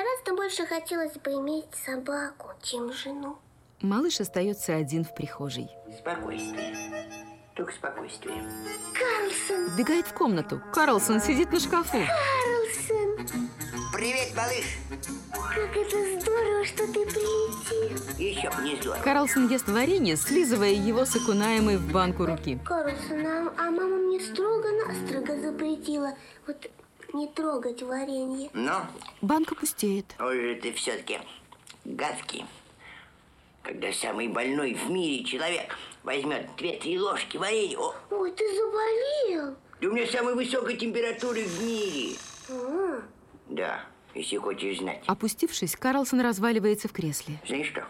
гораздо больше хотелось бы иметь собаку, чем жену. Малыш остается один в прихожей. Спокойствие. Только спокойствие. Карлсон! Вбегает в комнату. Карлсон сидит на шкафу. Карлсон! Привет, малыш! Как это здорово, что ты прилетел. Еще бы не здорово. Карлсон ест варенье, слизывая его с окунаемой в банку руки. Карлсон, а мама мне строго-настрого запретила вот не трогать варенье. Но, Банка пустеет. ой, ты все-таки гадкий. Когда самый больной в мире человек возьмет 2-3 ложки варенья. Ой, ты заболел. Да у меня самая высокая температура в мире. А. Да, если хочешь знать. Опустившись, Карлсон разваливается в кресле. Знаешь что?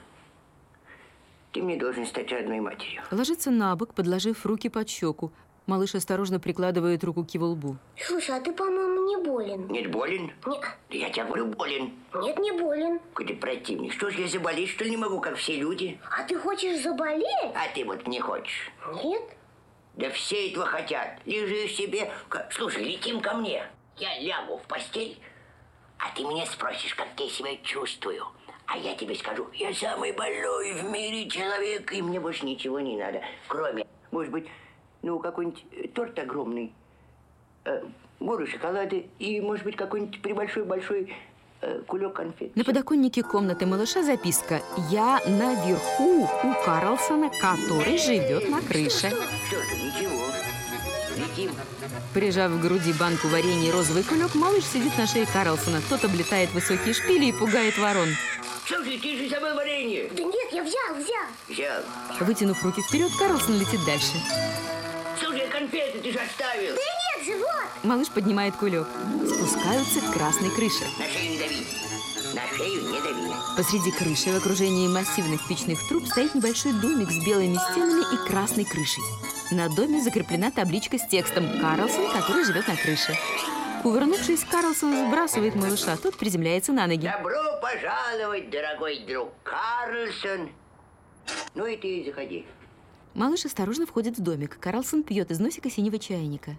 Ты мне должен стать родной матерью. Ложится на бок, подложив руки под щеку. Малыш осторожно прикладывает руку к его лбу. Слушай, а ты, по-моему, не болен. Нет, болен? Не. Да я тебе говорю, болен. Нет, не болен. Какой ты противник. Что ж, я заболеть, что ли, не могу, как все люди? А ты хочешь заболеть? А ты вот не хочешь. Нет. Да все этого хотят. Лежишь себе. Слушай, летим ко мне. Я лягу в постель, а ты меня спросишь, как я себя чувствую. А я тебе скажу, я самый больной в мире человек, и мне больше ничего не надо. Кроме, может быть, ну, какой-нибудь торт огромный, горы шоколада и, может быть, какой-нибудь прибольшой-большой кулек конфет. На подоконнике комнаты малыша записка: «Я наверху у Карлсона, который живет на крыше». Что ж, ничего. Летим. Прижав к груди банку варенья и розовый кулек, малыш сидит на шее Карлсона. Тот облетает высокие шпили и пугает ворон. Слушай, ты же забыл варенье. Да нет, я взял. Взял. Вытянув руки вперед, Карлсон летит дальше. Слушай, конфеты ты же оставил. Да нет же, вот. Малыш поднимает кулек. Спускаются к красной крыше. На шею не дави. На шею не дави. Посреди крыши, в окружении массивных печных труб, стоит небольшой домик с белыми стенами и красной крышей. На доме закреплена табличка с текстом «Карлсон, который живет на крыше». Кувырнувшись, Карлсон сбрасывает малыша, тот приземляется на ноги. Добро пожаловать, дорогой друг Карлсон. Ну и ты заходи. Малыш осторожно входит в домик. Карлсон пьет из носика синего чайника.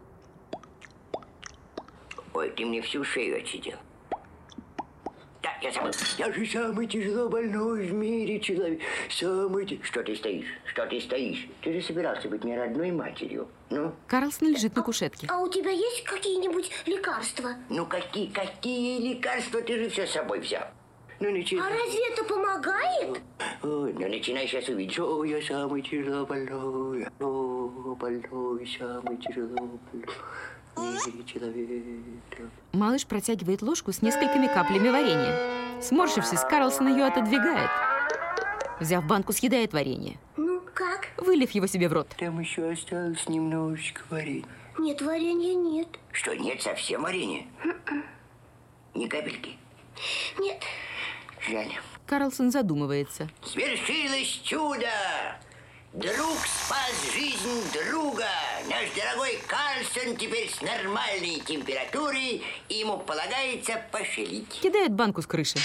Ой, ты мне всю шею отсидел. Да, я забыл. Я же самый тяжело больной в мире человек. Что ты стоишь? Что ты стоишь? Ты же собирался быть мне родной матерью. Ну? Карлсон лежит на кушетке. А у тебя есть какие-нибудь лекарства? Ну, какие лекарства? Ты же все с собой взял. Ну, начинай. А разве это помогает? Ой, ну начинай, сейчас увидишь. О, я самый тяжело больной. О, больной, самый тяжело больной в мире человек. Малыш протягивает ложку с несколькими каплями варенья. Сморщившись, Карлсон ее отодвигает. Взяв банку, съедает варенье. Ну, как? Вылив его себе в рот. Там еще осталось немножечко варенья. Нет, варенья нет. Что, нет совсем варенья? Ни капельки? Нет. Жаль. Карлсон задумывается. Свершилось чудо! Друг спас жизнь друга. Наш дорогой Карлсон теперь с нормальной температурой, и ему полагается пошалить. Кидает банку с крыши.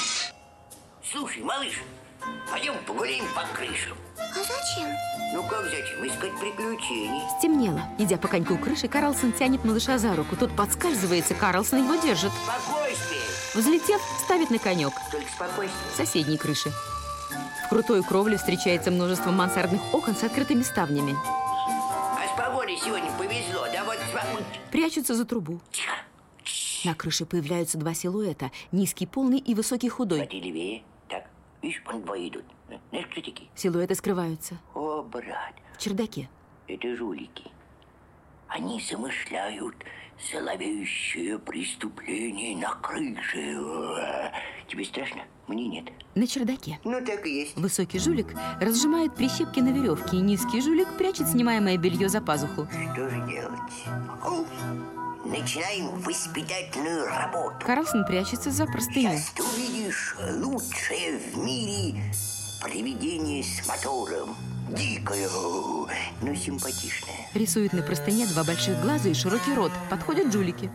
Слушай, малыш, пойдем погуляем по крышам. А зачем? Ну как зачем? Искать приключений. Стемнело. Идя по коньку крыши, Карлсон тянет малыша за руку. Тот подскальзывается, Карлсон его держит. Спокойствие. Взлетев, ставит на конек. Только спокойствие. С соседней крыши. В крутой кровле встречается множество мансардных окон с открытыми ставнями. А с погодой сегодня повезло, да вот... Прячутся за трубу. Тихо. На крыше появляются два силуэта. Низкий полный и высокий худой. Смотри левее. Так, видишь, вон двое идут. Знаешь, кто такие? Силуэты скрываются. О, брат, В чердаке. это жулики. Они замышляют зловещее преступление на крыше. Тебе страшно? Мне нет. На чердаке. Ну, так и есть. Высокий жулик разжимает прищепки на веревке, и низкий жулик прячет снимаемое белье за пазуху. Что же делать? Начинаем воспитательную работу. Карлсон прячется за простыней. Сейчас ты увидишь лучшее в мире привидение с мотором. Дикое, но симпатичное. Рисует на простыне два больших глаза и широкий рот. Подходят жулики.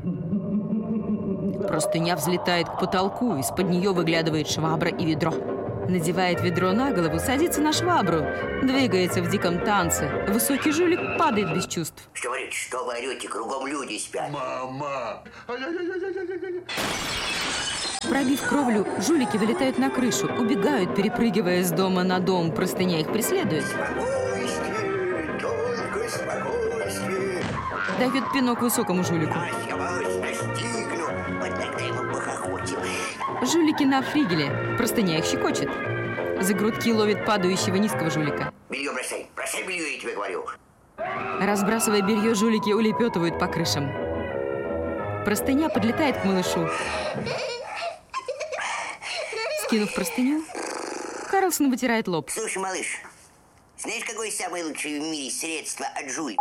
Простыня взлетает к потолку, из-под нее выглядывает швабра и ведро. Надевает ведро на голову, садится на швабру, двигается в диком танце. Высокий жулик падает без чувств. Что говорит, что вы орете, кругом люди спят. Мама! Пробив кровлю, жулики вылетают на крышу, убегают, перепрыгивая с дома на дом. Простыня их преследует. Спокойствие, только спокойствие. Дает пинок высокому жулику. Я вас настигну. Вот тогда его похохочем. Жулики на флигеле. Простыня их щекочет. За грудки ловит падающего низкого жулика. Белье бросай. Бросай белье, я тебе говорю. Разбрасывая белье, жулики улепетывают по крышам. Простыня подлетает к малышу. Скинув простыню, Карлсон вытирает лоб. Слушай, малыш, знаешь, какое самое лучшее в мире средство от жуль?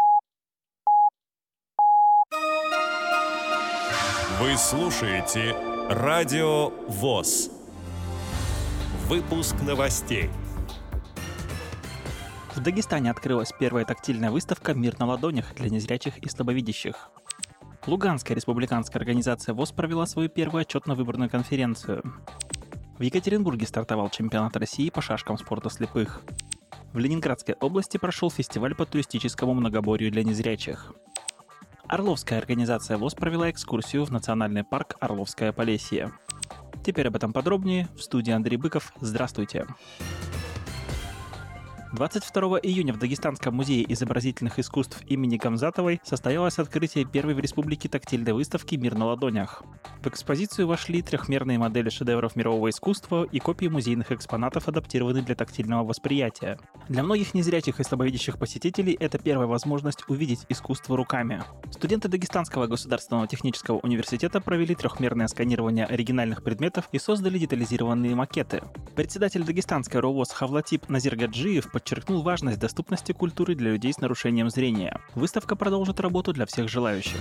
Вы слушаете Радио ВОС. Выпуск новостей. В Дагестане открылась первая тактильная выставка «Мир на ладонях» для незрячих и слабовидящих. Луганская республиканская организация ВОС провела свою первую отчетно-выборную конференцию. В Екатеринбурге стартовал чемпионат России по шашкам спорта слепых. В Ленинградской области прошел фестиваль по туристическому многоборью для незрячих. Орловская организация ВОС провела экскурсию в национальный парк Орловское Полесье. Теперь об этом подробнее. В студии Андрей Быков. Здравствуйте. 22 июня в Дагестанском музее изобразительных искусств имени Гамзатовой состоялось открытие первой в республике тактильной выставки «Мир на ладонях». В экспозицию вошли трехмерные модели шедевров мирового искусства и копии музейных экспонатов, адаптированные для тактильного восприятия. Для многих незрячих и слабовидящих посетителей это первая возможность увидеть искусство руками. Студенты Дагестанского государственного технического университета провели трехмерное сканирование оригинальных предметов и создали детализированные макеты. Председатель Дагестанской РОВОС Хавлатип Назиргаджиев подчеркнул важность доступности культуры для людей с нарушением зрения. Выставка продолжит работу для всех желающих.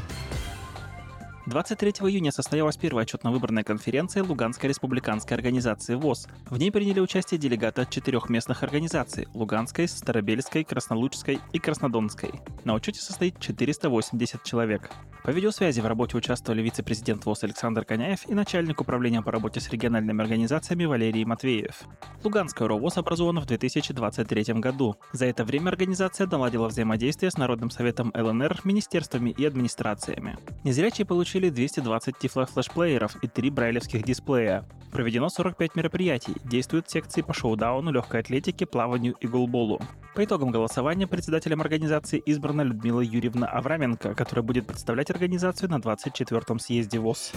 23 июня состоялась первая отчетно-выборная конференция Луганской республиканской организации ВОС. В ней приняли участие делегаты от 4 местных организаций – Луганской, Старобельской, Краснолучской и Краснодонской. На учете состоит 480 человек. По видеосвязи в работе участвовали вице-президент ВОС Александр Коняев и начальник управления по работе с региональными организациями Валерий Матвеев. Луганская РОВОС образована в 2023 году. За это время организация наладила взаимодействие с Народным советом ЛНР, министерствами и администрациями. Незрячие получили 220 тифлофлешплееров и 3 брайлевских дисплея. Проведено 45 мероприятий, действуют секции по шоу-дауну, легкой атлетике, плаванию и голболу. По итогам голосования председателем организации избрана Людмила Юрьевна Авраменко, которая будет представлять организацию на 24-м съезде ВОС.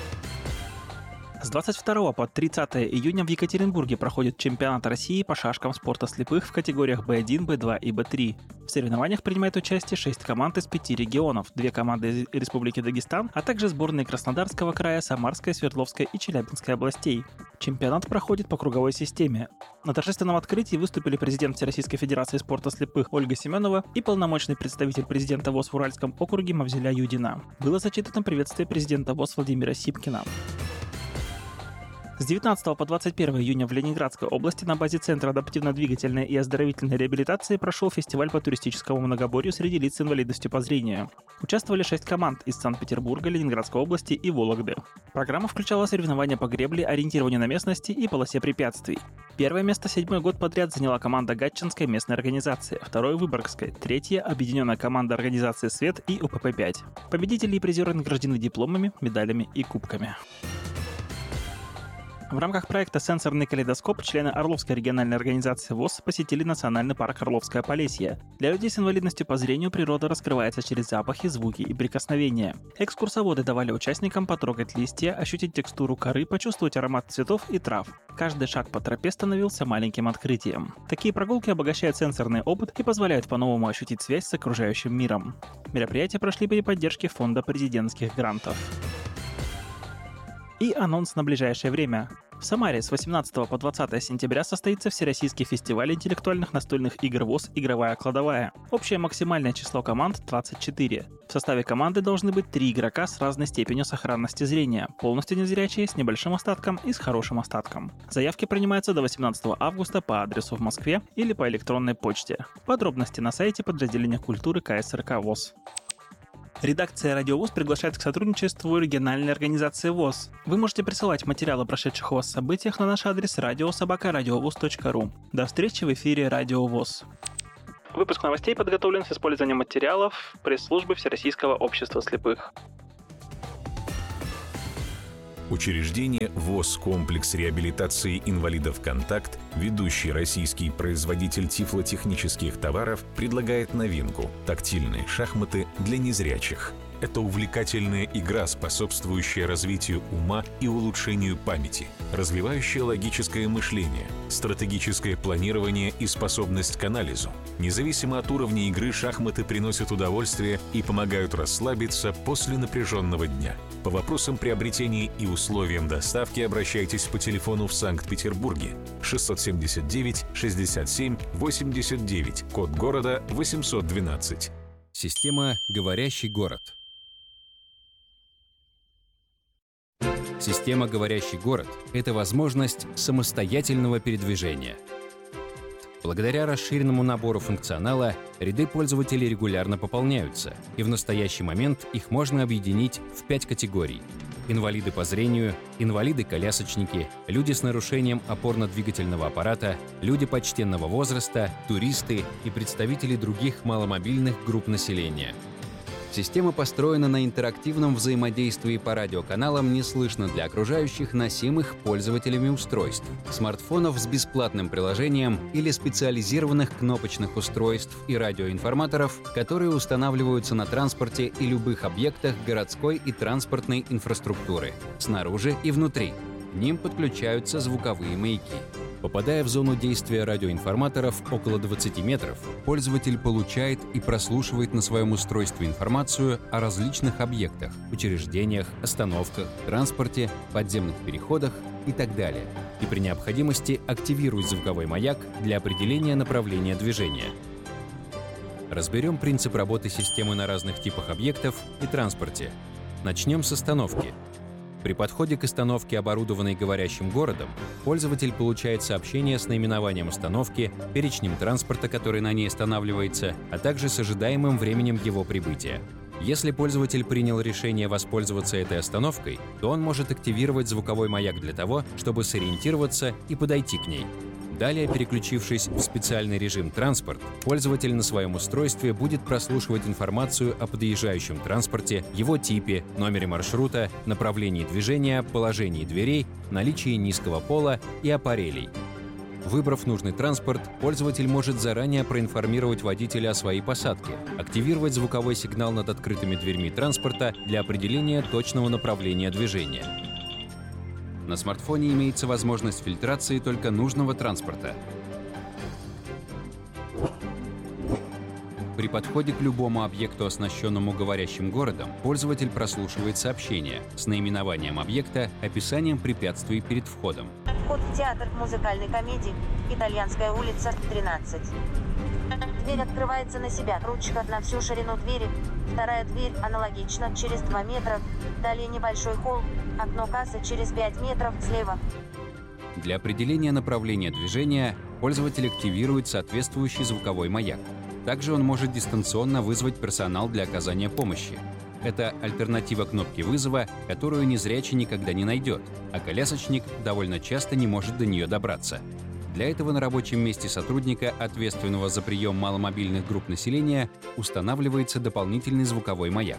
С 22 по 30 июня в Екатеринбурге проходит чемпионат России по шашкам спорта слепых в категориях B1, B2 и B3. В соревнованиях принимает участие 6 команд из 5 регионов, 2 команды из Республики Дагестан, а также сборные Краснодарского края, Самарской, Свердловской и Челябинской областей. Чемпионат проходит по круговой системе. На торжественном открытии выступили президент Всероссийской Федерации спорта слепых Ольга Семенова и полномочный представитель президента ВОС в Уральском округе Мавзеля Юдина. Было зачитано приветствие президента ВОС Владимира Сипкина. С 19 по 21 июня в Ленинградской области на базе Центра адаптивно-двигательной и оздоровительной реабилитации прошел фестиваль по туристическому многоборью среди лиц с инвалидностью по зрению. Участвовали 6 команд из Санкт-Петербурга, Ленинградской области и Вологды. Программа включала соревнования по гребле, ориентированию на местности и полосе препятствий. Первое место 7-й год подряд заняла команда Гатчинской местной организации, второе – Выборгской, третье – объединенная команда организации «Свет» и УПП-5. Победители и призеры награждены дипломами, медалями и кубками. В рамках проекта «Сенсорный калейдоскоп» члены Орловской региональной организации ВОС посетили национальный парк Орловское Полесье. Для людей с инвалидностью по зрению природа раскрывается через запахи, звуки и прикосновения. Экскурсоводы давали участникам потрогать листья, ощутить текстуру коры, почувствовать аромат цветов и трав. Каждый шаг по тропе становился маленьким открытием. Такие прогулки обогащают сенсорный опыт и позволяют по-новому ощутить связь с окружающим миром. Мероприятия прошли при поддержке Фонда президентских грантов. И анонс на ближайшее время. В Самаре с 18 по 20 сентября состоится Всероссийский фестиваль интеллектуальных настольных игр ВОС «Игровая кладовая». Общее максимальное число команд – 24. В составе команды должны быть 3 игрока с разной степенью сохранности зрения, полностью незрячие, с небольшим остатком и с хорошим остатком. Заявки принимаются до 18 августа по адресу в Москве или по электронной почте. Подробности на сайте подразделения культуры КСРК ВОС. Редакция «Радио ВОС» приглашает к сотрудничеству региональной организации ВОС. Вы можете присылать материалы о прошедших у вас событиях на наш адрес radio@radiovos.ru. До встречи в эфире «Радио ВОС». Выпуск новостей подготовлен с использованием материалов пресс-службы Всероссийского общества слепых. Учреждение ВОС «Комплекс реабилитации инвалидов «Контакт», ведущий российский производитель тифлотехнических товаров, предлагает новинку – тактильные шахматы для незрячих. Это увлекательная игра, способствующая развитию ума и улучшению памяти, развивающая логическое мышление, стратегическое планирование и способность к анализу. Независимо от уровня игры, шахматы приносят удовольствие и помогают расслабиться после напряженного дня. По вопросам приобретения и условиям доставки обращайтесь по телефону в Санкт-Петербурге 679 67 89, код города 812. Система «Говорящий город». Система «Говорящий город» — это возможность самостоятельного передвижения. Благодаря расширенному набору функционала ряды пользователей регулярно пополняются, и в настоящий момент их можно объединить в 5 категорий. Инвалиды по зрению, инвалиды-колясочники, люди с нарушением опорно-двигательного аппарата, люди почтенного возраста, туристы и представители других маломобильных групп населения. Система построена на интерактивном взаимодействии по радиоканалам «Не слышно для окружающих», носимых пользователями устройств, смартфонов с бесплатным приложением или специализированных кнопочных устройств и радиоинформаторов, которые устанавливаются на транспорте и любых объектах городской и транспортной инфраструктуры, снаружи и внутри. К ним подключаются звуковые маяки. Попадая в зону действия радиоинформаторов около 20 метров, пользователь получает и прослушивает на своем устройстве информацию о различных объектах, учреждениях, остановках, транспорте, подземных переходах и так далее. И при необходимости активирует звуковой маяк для определения направления движения. Разберем принцип работы системы на разных типах объектов и транспорте. Начнем с остановки. При подходе к остановке, оборудованной говорящим городом, пользователь получает сообщение с наименованием остановки, перечнем транспорта, который на ней останавливается, а также с ожидаемым временем его прибытия. Если пользователь принял решение воспользоваться этой остановкой, то он может активировать звуковой маяк для того, чтобы сориентироваться и подойти к ней. Далее, переключившись в специальный режим «Транспорт», пользователь на своем устройстве будет прослушивать информацию о подъезжающем транспорте, его типе, номере маршрута, направлении движения, положении дверей, наличии низкого пола и аппарелей. Выбрав нужный транспорт, пользователь может заранее проинформировать водителя о своей посадке, активировать звуковой сигнал над открытыми дверьми транспорта для определения точного направления движения. На смартфоне имеется возможность фильтрации только нужного транспорта. При подходе к любому объекту, оснащенному говорящим городом, пользователь прослушивает сообщение с наименованием объекта, описанием препятствий перед входом. Вход в театр музыкальной комедии «Итальянская улица, 13». Дверь открывается на себя, ручка на всю ширину двери. Вторая дверь аналогично, через 2 метра. Далее небольшой холл, окно кассы через 5 метров слева. Для определения направления движения пользователь активирует соответствующий звуковой маяк. Также он может дистанционно вызвать персонал для оказания помощи. Это альтернатива кнопки вызова, которую незрячий никогда не найдет, а колясочник довольно часто не может до нее добраться. Для этого на рабочем месте сотрудника, ответственного за прием маломобильных групп населения, устанавливается дополнительный звуковой маяк.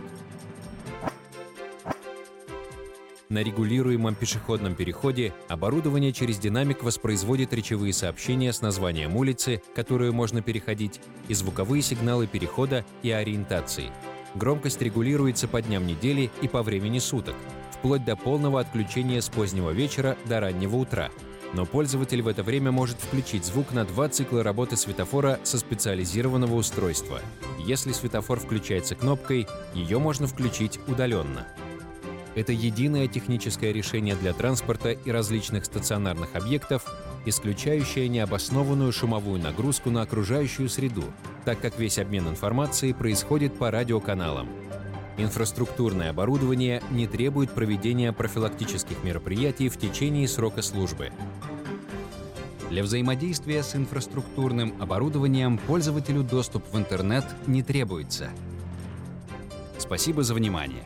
На регулируемом пешеходном переходе оборудование через динамик воспроизводит речевые сообщения с названием улицы, которую можно переходить, и звуковые сигналы перехода и ориентации. Громкость регулируется по дням недели и по времени суток, вплоть до полного отключения с позднего вечера до раннего утра. Но пользователь в это время может включить звук на 2 цикла работы светофора со специализированного устройства. Если светофор включается кнопкой, ее можно включить удаленно. Это единое техническое решение для транспорта и различных стационарных объектов, исключающее необоснованную шумовую нагрузку на окружающую среду, так как весь обмен информацией происходит по радиоканалам. Инфраструктурное оборудование не требует проведения профилактических мероприятий в течение срока службы. Для взаимодействия с инфраструктурным оборудованием пользователю доступ в интернет не требуется. Спасибо за внимание.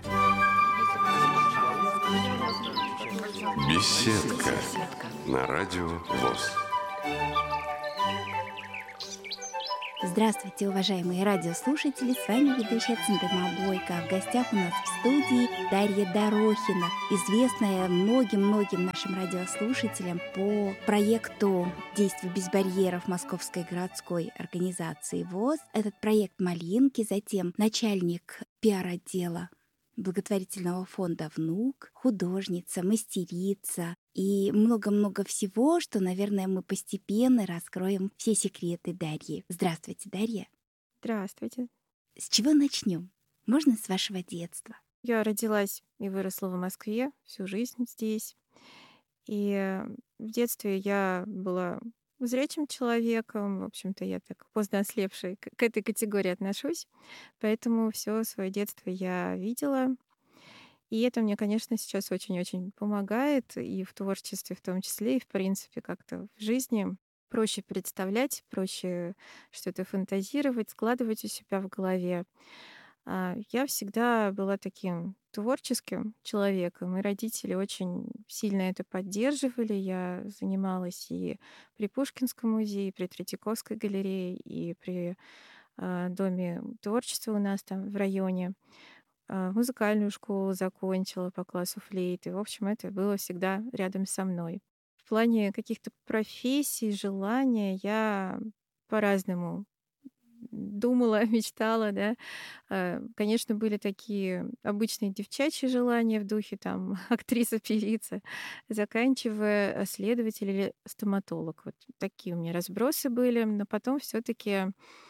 Беседка на радио ВОС. Здравствуйте, уважаемые радиослушатели! С вами ведущая Центыма Бойко. В гостях у нас в студии Дарья Дорохина, известная многим-многим нашим радиослушателям по проекту «Действия без барьеров» Московской городской организации ВОС. Этот проект «Малинки», затем начальник пиар-отдела благотворительного фонда «Внук», художница, мастерица и много-много всего, что, наверное, мы постепенно раскроем все секреты Дарьи. Здравствуйте, Дарья. Здравствуйте. С чего начнем? Можно с вашего детства? Я родилась и выросла в Москве, всю жизнь здесь. И в детстве я была зрячим человеком. В общем-то, я так поздно ослепшей к этой категории отношусь. Поэтому все свое детство я видела. И это мне, конечно, сейчас очень-очень помогает и в творчестве в том числе, и в принципе как-то в жизни. Проще представлять, проще что-то фантазировать, складывать у себя в голове. Я всегда была таким творческим человеком, и родители очень сильно это поддерживали. Я занималась и при Пушкинском музее, и при Третьяковской галерее, и при Доме творчества у нас там в районе. Музыкальную школу закончила по классу флейты. В общем, это было всегда рядом со мной. В плане каких-то профессий, желания я по-разному думала, мечтала, да. Конечно, были такие обычные девчачьи желания в духе там актриса, певица, заканчивая следователь или стоматолог. Вот такие у меня разбросы были. Но потом все-таки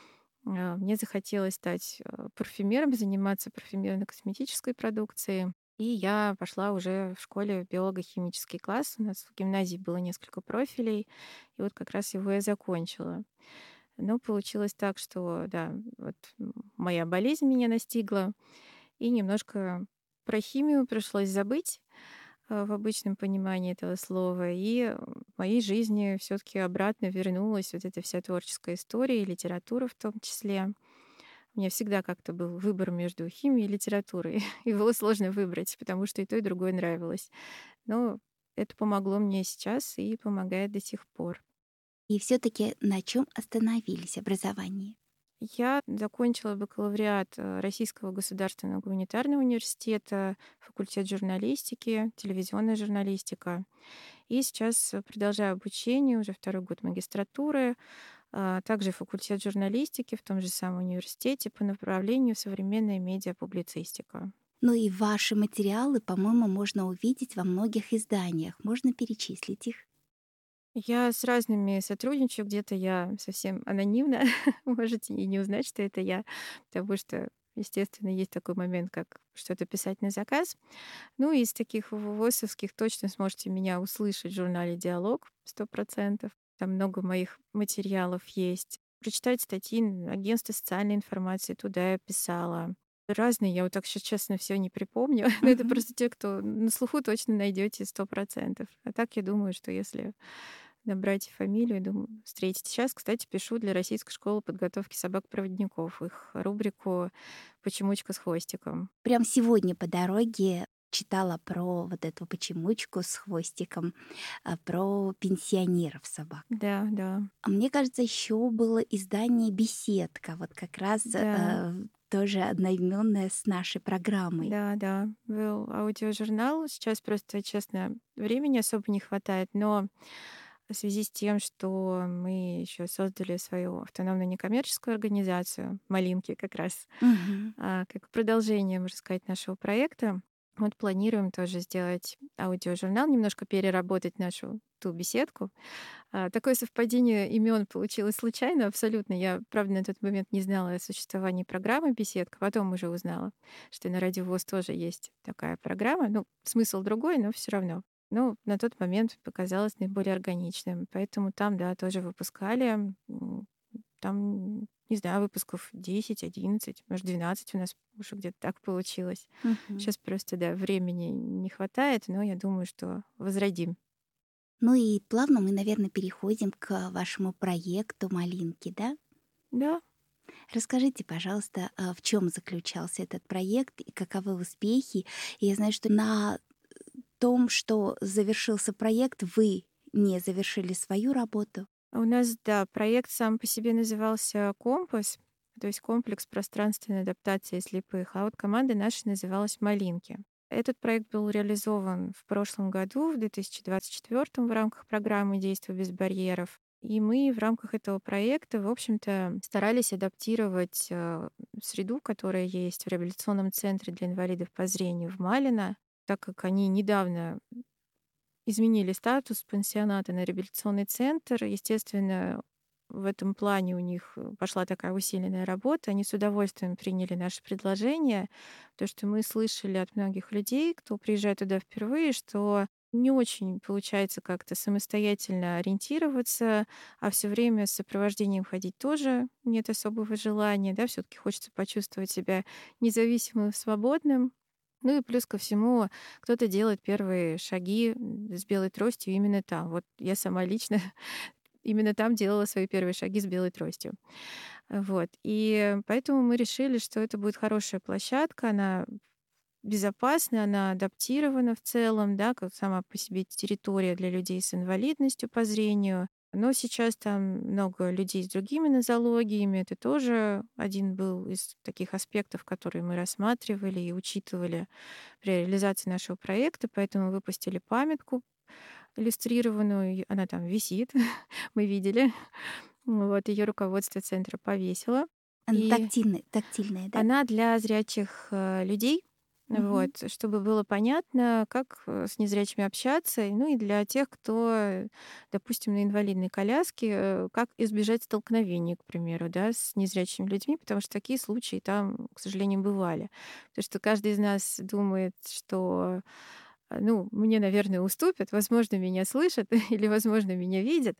мне захотелось стать парфюмером, заниматься парфюмерно-косметической продукцией. И я пошла уже в школе в биолого-химический класс. У нас в гимназии было несколько профилей, и вот как раз его я закончила. Но получилось так, что, да, вот моя болезнь меня настигла, и немножко про химию пришлось забыть в обычном понимании этого слова. И в моей жизни все-таки обратно вернулась вот эта вся творческая история, и литература в том числе. У меня всегда как-то был выбор между химией и литературой. И было сложно выбрать, потому что и то, и другое нравилось. Но это помогло мне сейчас и помогает до сих пор. И все-таки на чем остановились образование? Я закончила бакалавриат Российского государственного гуманитарного университета, факультет журналистики, телевизионная журналистика. И сейчас продолжаю обучение, уже второй год магистратуры, также факультет журналистики в том же самом университете по направлению современная медиапублицистика. Ну и ваши материалы, по-моему, можно увидеть во многих изданиях. Можно перечислить их? Я с разными сотрудничаю, где-то я совсем анонимно, можете и не узнать, что это я, потому что, естественно, есть такой момент, как что-то писать на заказ. Ну, из таких ВОСовских точно сможете меня услышать в журнале «Диалог» 100%. Там много моих материалов есть. Прочитать статьи агентства социальной информации, туда я писала. Разные, я вот так сейчас честно все не припомню. Но это просто те, кто на слуху точно найдете 100%. А так я думаю, что если набрать фамилию, думаю, встретите. Сейчас, кстати, пишу для Российской школы подготовки собак-проводников, их рубрику «Почемучка с хвостиком». Прям сегодня по дороге читала про вот эту почемучку с хвостиком, про пенсионеров собак. Да, да. А мне кажется, еще было издание «Беседка», вот как раз тоже одноименное с нашей программой. Да, да, был аудиожурнал. Сейчас просто, честно, времени особо не хватает, но в связи с тем, что мы еще создали свою автономную некоммерческую организацию «Малинки» как раз, как продолжение, можно сказать, нашего проекта, вот планируем тоже сделать аудиожурнал, немножко переработать нашу ту беседку. Такое совпадение имен получилось случайно абсолютно. Я, правда, на тот момент не знала о существовании программы «Беседка», потом уже узнала, что на Радио ВОС тоже есть такая программа. Ну, смысл другой, но все равно. Ну, на тот момент показалось наиболее органичным. Поэтому там, да, тоже выпускали. Там, не знаю, выпусков 10, 11, может, 12 у нас уже где-то так получилось. Сейчас просто, да, времени не хватает, но я думаю, что возродим. Ну и плавно мы, наверное, переходим к вашему проекту «Малинки», да? Да. Расскажите, пожалуйста, в чем заключался этот проект и каковы успехи? И я знаю, что на том, что завершился проект, вы не завершили свою работу. У нас, да, проект сам по себе назывался «Компас», то есть комплекс пространственной адаптации слепых, а вот команда наша называлась «Малинки». Этот проект был реализован в прошлом году, в 2024, в рамках программы «Действия без барьеров». И мы в рамках этого проекта, в общем-то, старались адаптировать среду, которая есть в реабилитационном центре для инвалидов по зрению в Малино, так как они недавно изменили статус пансионата на реабилитационный центр. Естественно, в этом плане у них пошла такая усиленная работа. Они с удовольствием приняли наше предложение, потому что мы слышали от многих людей, кто приезжает туда впервые, что не очень получается как-то самостоятельно ориентироваться, а все время с сопровождением ходить тоже нет особого желания, да, все-таки хочется почувствовать себя независимым, свободным. Ну и плюс ко всему, кто-то делает первые шаги с белой тростью именно там. Вот я сама лично именно там делала свои первые шаги с белой тростью. Вот. И поэтому мы решили, что это будет хорошая площадка, она безопасная, она адаптирована в целом, да, как сама по себе территория для людей с инвалидностью по зрению. Но сейчас там много людей с другими нозологиями. Это тоже один был из таких аспектов, которые мы рассматривали и учитывали при реализации нашего проекта. Поэтому выпустили памятку иллюстрированную. Она там висит, мы видели. Вот, ее руководство центра повесило. Она И тактильная, да? она для зрячих людей, Мгм. вот, чтобы было понятно, как с незрячими общаться, ну и для тех, кто, допустим, на инвалидной коляске, как избежать столкновений, к примеру, да, с незрячими людьми, потому что такие случаи там, к сожалению, бывали. Потому что каждый из нас думает, что ну, мне, наверное, уступят, возможно, меня слышат или, возможно, меня видят,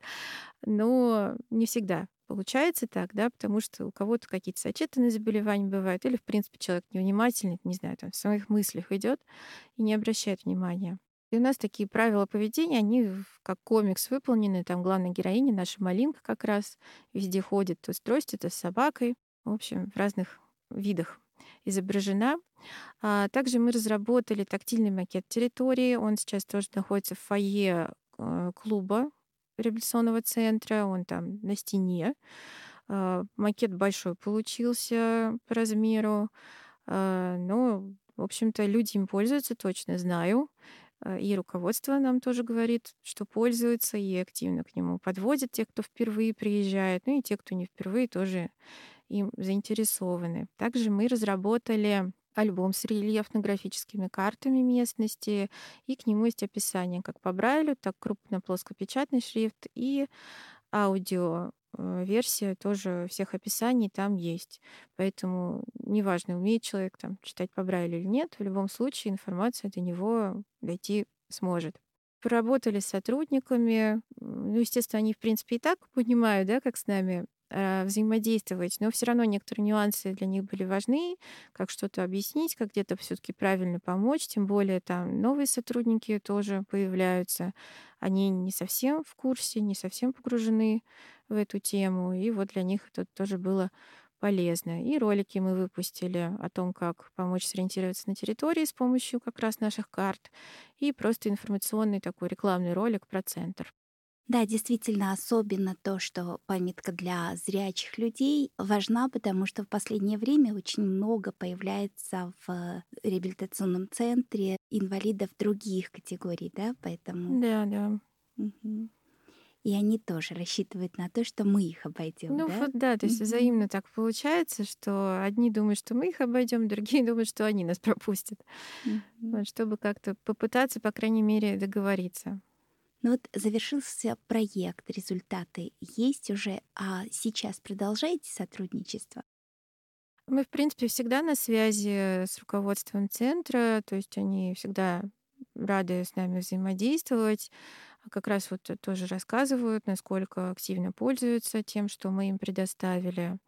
но не всегда получается так, да, потому что у кого-то какие-то сочетанные заболевания бывают, или, в принципе, человек невнимательный, не знаю, там, в своих мыслях идет и не обращает внимания. И у нас такие правила поведения, они как комикс выполнены, там главная героиня, наша Малинка как раз, везде ходит то с тростью, то с собакой, в общем, в разных видах изображена. Также мы разработали тактильный макет территории. Он сейчас тоже находится в фойе клуба реабилитационного центра. Он там на стене. Макет большой получился по размеру. Но, в общем-то, люди им пользуются, точно знаю. И руководство нам тоже говорит, что пользуются, и активно к нему подводят те, кто впервые приезжает, ну и те, кто не впервые, тоже им заинтересованы. Также мы разработали альбом с рельефно-графическими картами местности, и к нему есть описание как по Брайлю, так крупно-плоскопечатный шрифт и аудио версия тоже всех описаний там есть. Поэтому неважно, умеет человек там читать по Брайлю или нет, в любом случае информация до него дойти сможет. Поработали с сотрудниками. Ну, естественно, они, в принципе, и так понимают, да, как с нами взаимодействовать, но все равно некоторые нюансы для них были важны, как что-то объяснить, как где-то все-таки правильно помочь, тем более там новые сотрудники тоже появляются, они не совсем в курсе, не совсем погружены в эту тему, и вот для них это тоже было полезно. И ролики мы выпустили о том, как помочь сориентироваться на территории с помощью как раз наших карт, и просто информационный такой рекламный ролик про центр. Да, действительно, особенно то, что памятка для зрячих людей важна, потому что в последнее время очень много появляется в реабилитационном центре инвалидов других категорий, да, поэтому... Да. Мгм. И они тоже рассчитывают на то, что мы их обойдем, Ну да? вот да, то есть Мгм. взаимно так получается, что одни думают, что мы их обойдем, другие думают, что они нас пропустят. Мгм. Вот, чтобы как-то попытаться, по крайней мере, договориться. Ну вот завершился проект, результаты есть уже, а сейчас продолжаете сотрудничество? Мы, в принципе, всегда на связи с руководством центра, то есть они всегда рады с нами взаимодействовать. Как раз вот тоже рассказывают, насколько активно пользуются тем, что мы им предоставили.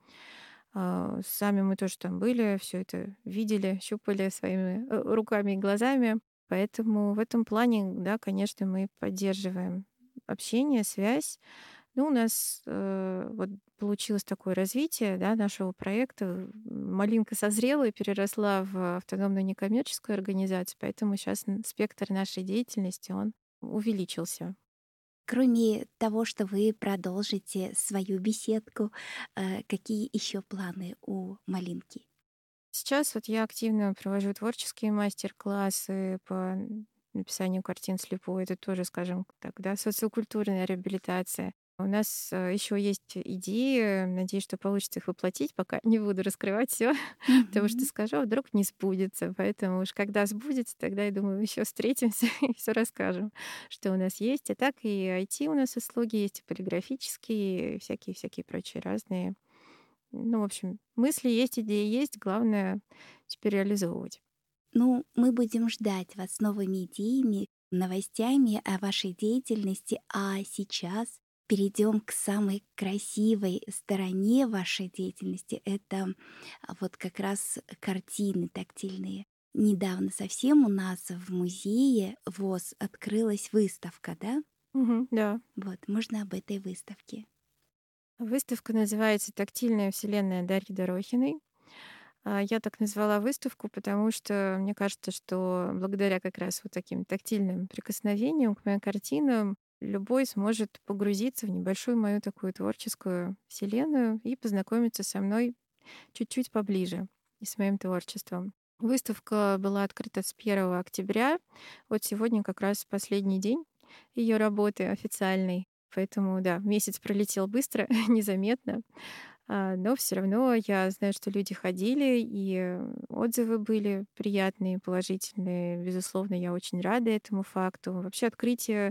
Сами мы тоже там были, все это видели, щупали своими руками и глазами. Поэтому в этом плане, да, конечно, мы поддерживаем общение, связь. Ну, у нас вот получилось такое развитие, да, нашего проекта. Малинка созрела и переросла в автономную некоммерческую организацию, поэтому сейчас спектр нашей деятельности, он увеличился. Кроме того, что вы продолжите свою беседку, какие еще планы у Малинки? Сейчас вот я активно провожу творческие мастер-классы по написанию картин слепой. Это тоже, скажем так, да, социокультурная реабилитация. У нас еще есть идеи, надеюсь, что получится их воплотить, пока не буду раскрывать все, потому что Мгм. скажу, а вдруг не сбудется. Поэтому уж когда сбудется, тогда, я думаю, еще встретимся и все расскажем, что у нас есть. А так и IT у нас услуги есть, и полиграфические, и всякие прочие разные. Ну, в общем, мысли есть, идеи есть, главное теперь реализовывать. Ну, мы будем ждать вас с новыми идеями, новостями о вашей деятельности, а сейчас перейдем к самой красивой стороне вашей деятельности. Это вот как раз картины тактильные. Недавно совсем у нас в музее ВОС открылась выставка, да? Да. Вот, можно об этой выставке. Выставка называется «Тактильная вселенная» Дарьи Дорохиной. Я так назвала выставку, потому что мне кажется, что благодаря как раз вот таким тактильным прикосновениям к моим картинам любой сможет погрузиться в небольшую мою такую творческую вселенную и познакомиться со мной чуть-чуть поближе и с моим творчеством. Выставка была открыта с 1 октября. Вот сегодня как раз последний день ее работы официальной. Поэтому, да, месяц пролетел быстро, незаметно. Но все равно я знаю, что люди ходили, и отзывы были приятные, положительные. Безусловно, я очень рада этому факту. Вообще открытие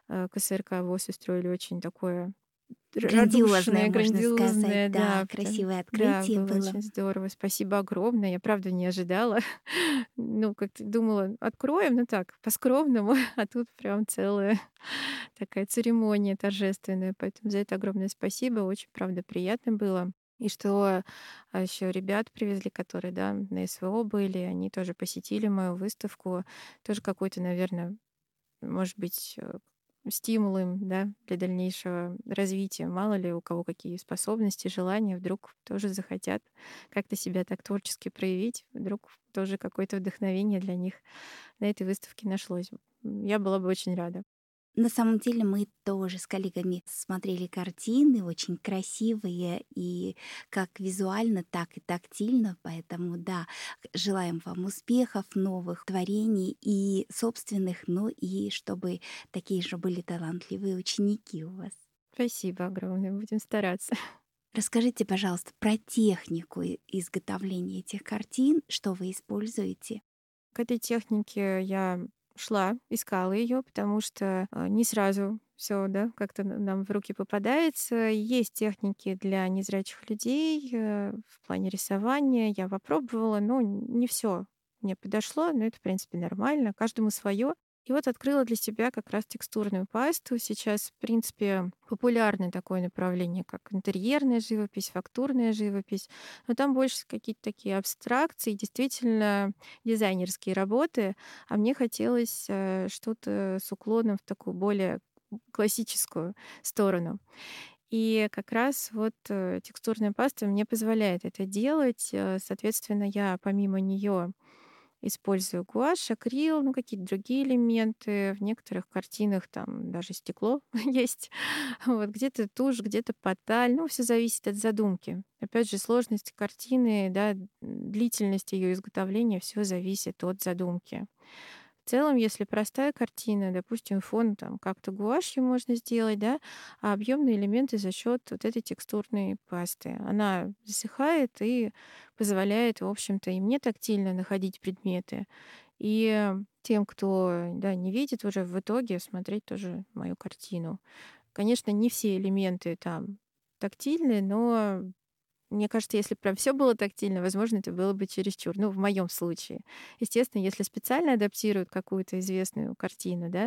КСРК ВОС устроили очень такое Грандиозное, радушное, можно сказать, грандиозное, да, да, красивое да, открытие было было. очень здорово. Спасибо огромное. Я правда не ожидала. Ну, как-то думала, откроем, ну так, по-скромному, а тут прям целая такая церемония торжественная. Поэтому за это огромное спасибо. Очень, правда, приятно было. И что еще ребят привезли, которые, да, на СВО были, они тоже посетили мою выставку. Тоже какой-то, наверное, может быть, стимул им, да, для дальнейшего развития. Мало ли у кого какие способности, желания, вдруг тоже захотят как-то себя так творчески проявить, вдруг тоже какое-то вдохновение для них на этой выставке нашлось. Я была бы очень рада. На самом деле мы тоже с коллегами смотрели картины, очень красивые, и как визуально, так и тактильно. Поэтому, да, желаем вам успехов, новых творений и собственных, но и чтобы такие же были талантливые ученики у вас. Спасибо огромное, будем стараться. Расскажите, пожалуйста, про технику изготовления этих картин, что вы используете. К этой технике я шла, искала ее, потому что не сразу все, да, как-то нам в руки попадается. Есть техники для незрячих людей в плане рисования. Я попробовала, но не все мне подошло, но это, в принципе, нормально. Каждому свое. И вот открыла для себя как раз текстурную пасту. Сейчас, в принципе, популярное такое направление, как интерьерная живопись, фактурная живопись. Но там больше какие-то такие абстракции, действительно дизайнерские работы. А мне хотелось что-то с уклоном в такую более классическую сторону. И как раз вот текстурная паста мне позволяет это делать. Соответственно, я помимо нее использую гуашь, акрил, ну, какие-то другие элементы. В некоторых картинах там даже стекло есть. Вот, где-то тушь, где-то поталь. Ну, все зависит от задумки. Опять же, сложность картины, да, длительность ее изготовления, все зависит от задумки. В целом, если простая картина, допустим, фон там как-то гуашью можно сделать, да, а объемные элементы за счет вот этой текстурной пасты. Она засыхает и позволяет, в общем-то, и мне тактильно находить предметы, и тем, кто, да, не видит, уже в итоге смотреть тоже мою картину. Конечно, не все элементы там тактильные, но мне кажется, если прям все было тактильно, возможно, это было бы чересчур. Ну, в моем случае. Естественно, если специально адаптируют какую-то известную картину, да,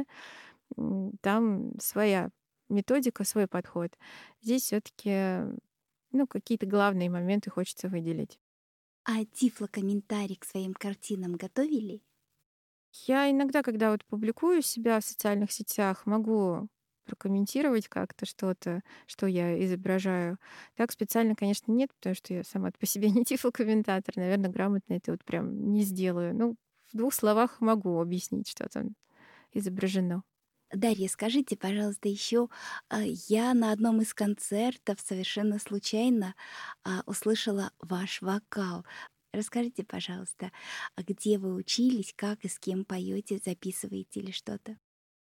там своя методика, свой подход. Здесь все таки ну, какие-то главные моменты хочется выделить. А тифлокомментарий к своим картинам готовили? Я иногда, когда вот публикую себя в социальных сетях, могу прокомментировать как-то что-то, что я изображаю. Так специально, конечно, нет, потому что я сама по себе не тифлокомментатор. Наверное, грамотно это вот прям не сделаю. Ну, в 2 словах могу объяснить, что там изображено. Дарья, скажите, пожалуйста, еще я на одном из концертов совершенно случайно услышала ваш вокал. Расскажите, пожалуйста, где вы учились, как и с кем поете, записываете или что-то?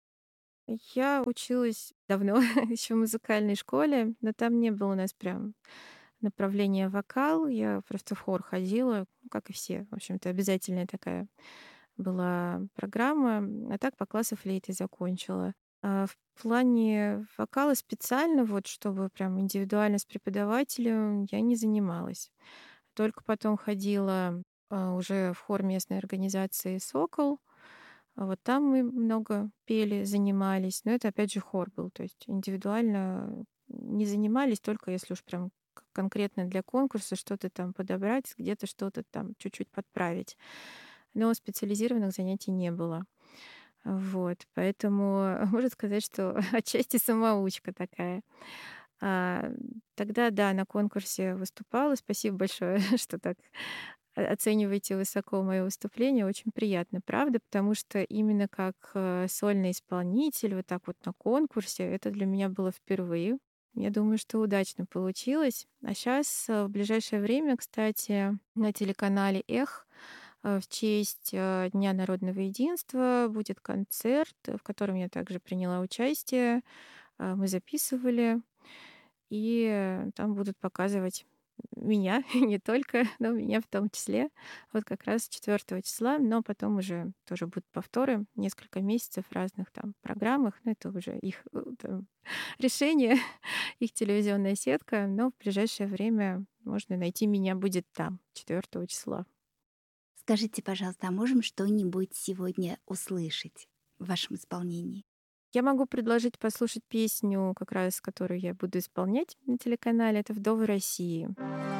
Я училась давно, еще в музыкальной школе, но там не было у нас прям направления вокал. Я просто в хор ходила, ну, как и все. В общем-то, обязательная такая была программа. А так по классу флейты закончила. А в плане вокала специально, вот чтобы прям индивидуально с преподавателем, я не занималась. Только потом ходила уже в хор местной организации «Сокол». Вот там мы много пели, занимались. Но это опять же хор был. То есть индивидуально не занимались, только если уж прям конкретно для конкурса что-то там подобрать, где-то что-то там чуть-чуть подправить. Но специализированных занятий не было. Вот, поэтому можно сказать, что отчасти самоучка такая. А, Тогда, да, на конкурсе выступала. Спасибо большое, что так оцениваете высоко моё выступление. Очень приятно, правда, потому что именно как сольный исполнитель, вот так вот на конкурсе, это для меня было впервые. Я думаю, что удачно получилось. А сейчас, в ближайшее время, кстати, на телеканале «Эх» в честь Дня народного единства будет концерт, в котором я также приняла участие. Мы записывали, и там будут показывать меня, и не только, но меня в том числе. Вот как раз 4 числа, но потом уже тоже будут повторы, несколько месяцев в разных там программах. Но это уже их там решение, их телевизионная сетка. Но в ближайшее время можно найти меня будет там, 4 числа. Скажите, пожалуйста, а можем что-нибудь сегодня услышать в вашем исполнении? Я могу предложить послушать песню, как раз которую я буду исполнять на телеканале. Это «Вдовы России».